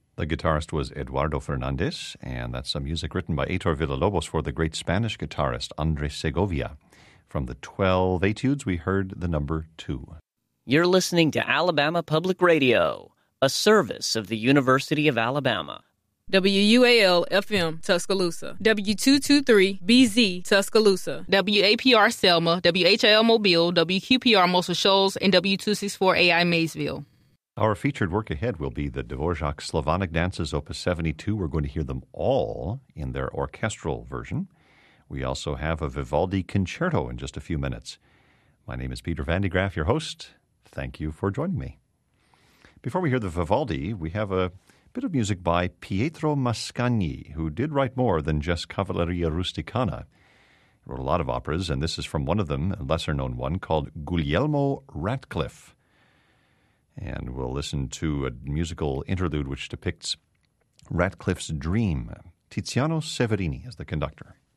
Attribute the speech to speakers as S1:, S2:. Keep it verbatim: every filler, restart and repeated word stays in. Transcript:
S1: The guitarist was Eduardo Fernandez, and that's some music written by Heitor Villa-Lobos for the great Spanish guitarist Andres Segovia. From the twelve Etudes, we heard the number two.
S2: You're listening to Alabama Public Radio, a service of the University of Alabama.
S3: W U A L F M Tuscaloosa, W two twenty-three B Z Tuscaloosa,
S4: W A P R Selma, W H L Mobile, W Q P R Muscle Shoals, and W two sixty-four A I Maysville.
S1: Our featured work ahead will be the Dvorak Slavonic Dances, Opus seventy-two. We're going to hear them all in their orchestral version. We also have a Vivaldi concerto in just a few minutes. My name is Peter Van de Graaff, your host. Thank you for joining me. Before we hear the Vivaldi, we have a bit of music by Pietro Mascagni, who did write more than just Cavalleria Rusticana. He wrote a lot of operas, and this is from one of them, a lesser-known one, called Guglielmo Ratcliffe. And we'll listen to a musical interlude which depicts Ratcliffe's dream. Tiziano Severini is the conductor.